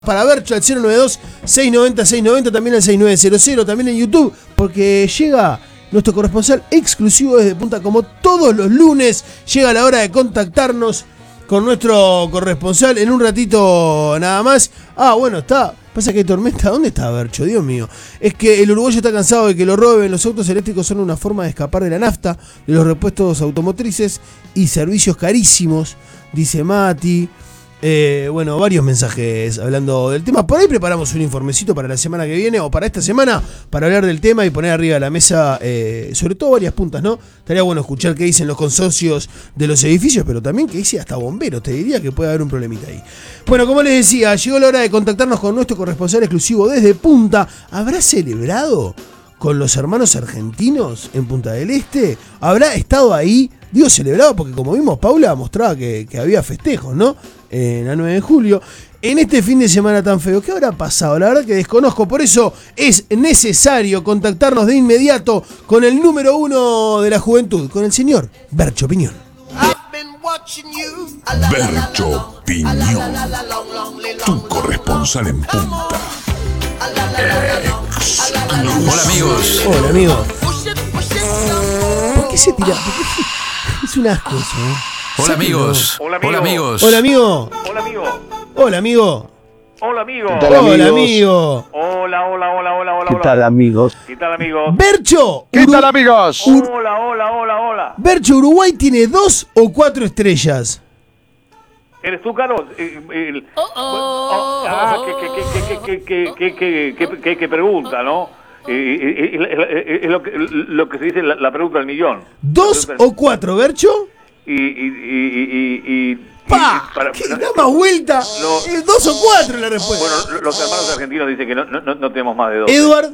Para Bercho al 092-690-690, también al 6900, también en YouTube, porque llega nuestro corresponsal exclusivo desde Punta, como todos los lunes. Llega la hora de contactarnos con nuestro corresponsal en un ratito nada más. Bueno, está. Pasa que hay tormenta. ¿Dónde está Bercho? Dios mío. Es que el uruguayo está cansado de que lo roben. Los autos eléctricos son una forma de escapar de la nafta, de los repuestos automotrices y servicios carísimos, dice Mati. Bueno, varios mensajes hablando del tema. Por ahí preparamos un informecito para la semana que viene o para esta semana para hablar del tema y poner arriba de la mesa, sobre todo varias puntas, ¿no? Estaría bueno escuchar qué dicen los consorcios de los edificios, pero también qué dice hasta bomberos. Te diría que puede haber un problemita ahí. Bueno, como les decía, llegó la hora de contactarnos con nuestro corresponsal exclusivo desde Punta. ¿Habrá celebrado con los hermanos argentinos en Punta del Este? ¿Habrá estado ahí? Digo celebrado porque, como vimos, Paula mostraba que había festejos, ¿no? En la 9 de julio. En este fin de semana tan feo, ¿qué habrá pasado? La verdad que desconozco. Por eso es necesario contactarnos de inmediato con el número uno de la juventud, con el señor Bercho Piñón. Bercho Piñón, tu corresponsal en Punta. Hola amigos. Hola amigo. ¿Por qué se tira? ¿Por qué? Es un asco eso, ¿eh? Hola amigos. Hola Hola amigos. Hola amigo. Hola amigo. Hola amigo. Hola amigo. Hola amigo. Hola. ¿Qué tal, amigos? ¿Qué tal amigos? Bercho. ¿Qué tal, amigos? Hola. Bercho, ¿Uruguay tiene 2 o 4 estrellas? ¿Eres tú, Carlos? Qué pregunta, ¿no? Es lo que se dice la pregunta del millón. ¿2 o 4, Bercho? ¡Pah! ¿Qué da más vuelta? Es 2 o 4 la respuesta. Bueno, los hermanos argentinos dicen que no tenemos más de 2. Edward.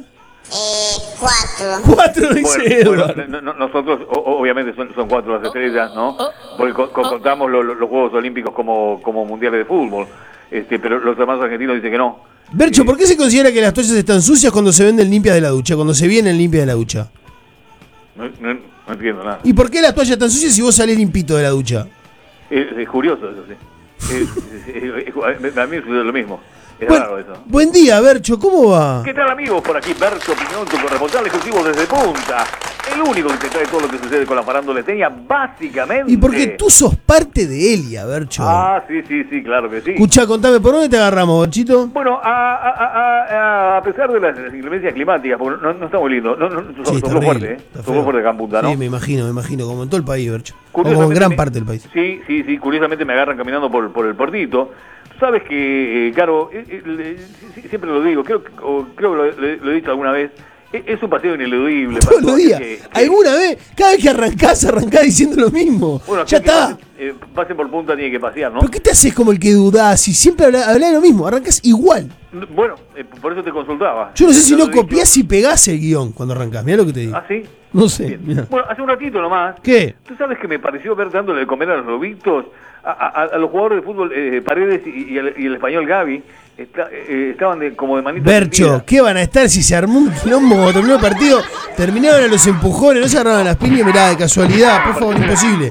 4 dice Edward. Bueno, nosotros, obviamente, son 4 las estrellas, ¿no? Porque contamos los Juegos Olímpicos como mundiales de fútbol. Pero los hermanos argentinos dicen que no. Bercho, ¿por qué se considera que las toallas están sucias cuando se venden limpias de la ducha? Cuando se vienen limpias de la ducha. No entiendo nada. ¿Y por qué las toallas están sucias si vos salís limpito de la ducha? Es curioso eso, sí. A mí me sucede lo mismo. Es raro eso. Buen día, Bercho, ¿cómo va? ¿Qué tal, amigos? Por aquí, Bercho Piñón, tu corresponsal exclusivo desde Punta. El único que te trae todo lo que sucede con la farándula esteña, básicamente. Y porque tú sos parte de Elia, Bercho. Sí, claro que sí. Escuchá, contame, ¿por dónde te agarramos, Berchito? Bueno, a pesar de las inclemencias climáticas, porque no está muy lindo. Somos fuerte, Somos fuerte acá en Punta, ¿no? Sí, me imagino, como en todo el país, Bercho. Como en Curiosamente gran parte del país. Sí, curiosamente me agarran caminando por el portito. Tú sabes que, Caro, siempre lo digo, creo que lo he dicho alguna vez, es un paseo ineludible. Todos los días. ¿Alguna vez? Cada vez que arrancás diciendo lo mismo. Bueno, ya está. Pasen por Punta, tiene que pasear, ¿no? ¿Por qué te haces como el que dudás? Si siempre hablás de lo mismo, arrancás igual. Bueno, por eso te consultaba. Yo no sé si no copiás y pegás el guión cuando arrancás. Mirá lo que te digo. ¿Ah, sí? No sé. Bueno, hace un ratito nomás. ¿Qué? ¿Tú sabes que me pareció ver dándole de comer a los lobitos, a los jugadores de fútbol, Paredes y el español Gaby? Estaban como de manita. Bercho, sentida. ¿qué van a estar si se armó un quilombo cuando terminó el partido? Terminaban a los empujones, no se agarraban las piñas, mirá, de casualidad, por favor, imposible.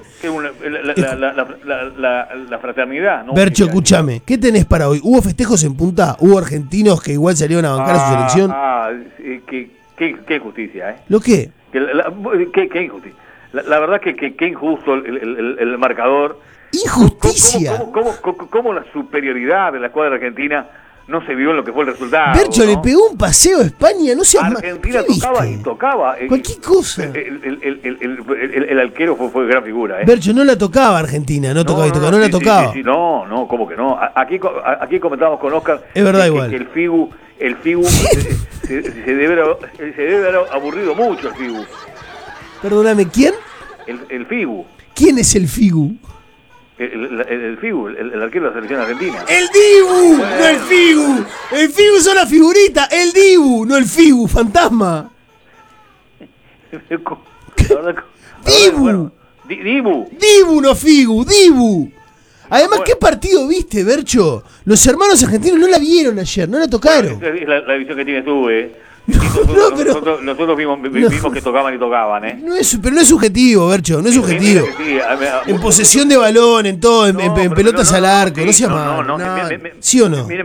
La fraternidad, ¿no? Bercho, escúchame, ¿qué tenés para hoy? ¿Hubo festejos en Punta? ¿Hubo argentinos que igual salieron a bancar a su selección? Qué injusticia, ¿eh? ¿Lo qué? Qué injusticia. La verdad que qué injusto el marcador. ¡Injusticia! ¿Cómo la superioridad de la escuadra argentina no se vio en lo que fue el resultado? Bercho, ¿no? Le pegó un paseo a España, no seas Argentina tocaba. Cualquier cosa. El arquero fue gran figura, ¿eh? Bercho, no la tocaba Argentina, no la tocaba. Sí, no, ¿cómo que no? Aquí comentábamos con Oscar. Es verdad, igual. Que el Figu se debe haber aburrido mucho el Figu. Perdóname, ¿quién? El Figu. ¿Quién es el Figu? El Figu, el arquero de la selección argentina. ¡El Dibu! ¡No el Figu! ¡El Figu es una figurita! ¡El Dibu! ¡No el Figu! ¡Fantasma! ¡Dibu! Bueno, Dibu. ¡Dibu, no Figu! ¡Dibu! Además, ¿qué partido viste, Bercho? Los hermanos argentinos no la vieron ayer, no la tocaron. Bueno, es la visión que tienes tú, Nosotros vimos que tocaban y tocaban, Pero no es subjetivo, Bercho, no es subjetivo. En posesión de balón, en todo, en pelotas al arco, no seas malo. ¿Sí o no? Mire,